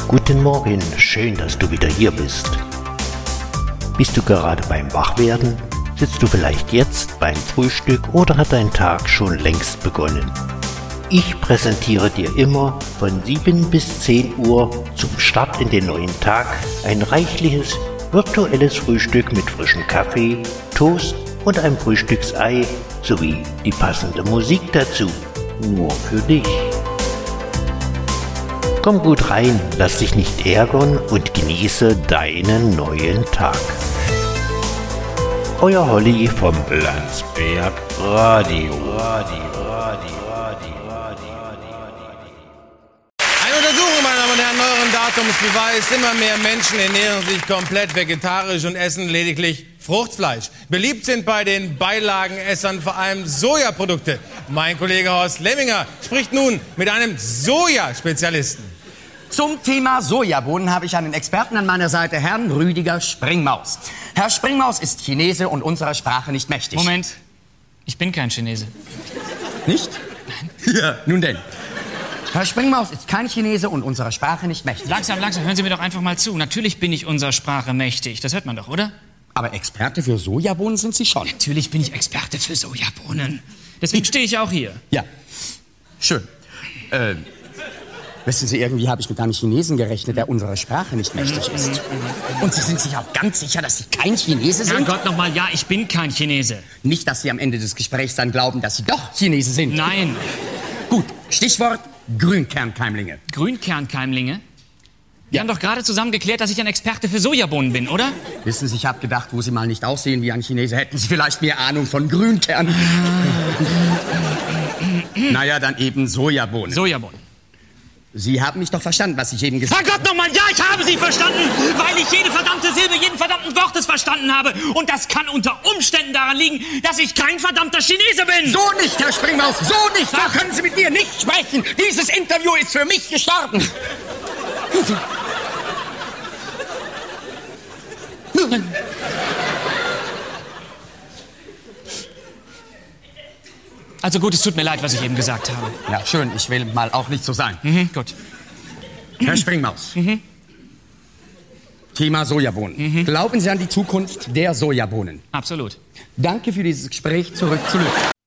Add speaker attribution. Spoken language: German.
Speaker 1: Guten Morgen, schön, dass du wieder hier bist. Bist du gerade beim Wachwerden? Sitzt du vielleicht jetzt beim Frühstück oder hat dein Tag schon längst begonnen? Ich präsentiere dir immer von 7 bis 10 Uhr zum Start in den neuen Tag ein reichliches virtuelles Frühstück mit frischem Kaffee, Toast und einem Frühstücksei sowie die passende Musik dazu. Nur für dich. Komm gut rein, lass dich nicht ärgern und genieße deinen neuen Tag. Euer Holly vom Landsberg Radio.
Speaker 2: Eine Untersuchung, meine Damen und Herren, neueren Datums beweist, immer mehr Menschen ernähren sich komplett vegetarisch und essen lediglich Fruchtfleisch. Beliebt sind bei den Beilagenessern vor allem Sojaprodukte. Mein Kollege Horst Lemminger spricht nun mit einem Sojaspezialisten.
Speaker 3: Zum Thema Sojabohnen habe ich einen Experten an meiner Seite, Herrn Rüdiger Springmaus. Herr Springmaus ist Chinese und unserer Sprache nicht mächtig.
Speaker 4: Moment, ich bin kein Chinese.
Speaker 3: Nicht? Nein. Ja, nun denn. Herr Springmaus ist kein Chinese und unserer Sprache nicht mächtig.
Speaker 4: Langsam, hören Sie mir doch einfach mal zu. Natürlich bin ich unserer Sprache mächtig, das hört man doch, oder?
Speaker 3: Aber Experte für Sojabohnen sind Sie schon.
Speaker 4: Natürlich bin ich Experte für Sojabohnen. Deswegen stehe ich auch hier.
Speaker 3: Ja, schön. Wissen Sie, irgendwie habe ich mit einem Chinesen gerechnet, der unserer Sprache nicht mächtig ist. Und Sie sind sich auch ganz sicher, dass Sie kein Chinese sind?
Speaker 4: Herrgott nochmal, ja, ich bin kein Chinese.
Speaker 3: Nicht, dass Sie am Ende des Gesprächs dann glauben, dass Sie doch Chinese sind.
Speaker 4: Nein.
Speaker 3: Gut, Stichwort Grünkernkeimlinge.
Speaker 4: Grünkernkeimlinge? Wir haben doch gerade zusammen geklärt, dass ich ein Experte für Sojabohnen bin, oder?
Speaker 3: Wissen Sie, ich habe gedacht, wo Sie mal nicht aussehen wie ein Chinese, hätten Sie vielleicht mehr Ahnung von Grünkern. Naja, dann eben Sojabohnen.
Speaker 4: Sojabohnen.
Speaker 3: Sie haben mich doch verstanden, was ich eben gesagt habe.
Speaker 4: Herrgott nochmal, ja, ich habe Sie verstanden, weil ich jede verdammte Silbe, jeden verdammten Wortes verstanden habe. Und das kann unter Umständen daran liegen, dass ich kein verdammter Chinese bin.
Speaker 3: So nicht, Herr Springmaus, so nicht. So können Sie mit mir nicht sprechen. Dieses Interview ist für mich gestorben.
Speaker 4: Also gut, es tut mir leid, was ich eben gesagt habe.
Speaker 3: Ja, schön, ich will mal auch nicht so sein.
Speaker 4: Gut.
Speaker 3: Herr Springmaus. Thema Sojabohnen. Glauben Sie an die Zukunft der Sojabohnen?
Speaker 4: Absolut.
Speaker 3: Danke für dieses Gespräch. Zurück zu Lücken.